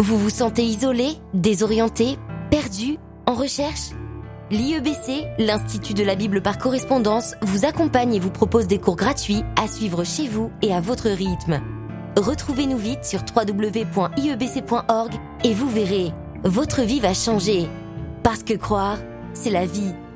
Vous vous sentez isolé, désorienté, perdu, en recherche ? L'IEBC, l'Institut de la Bible par correspondance, vous accompagne et vous propose des cours gratuits à suivre chez vous et à votre rythme. Retrouvez-nous vite sur www.iebc.org et vous verrez, votre vie va changer. Parce que croire, c'est la vie.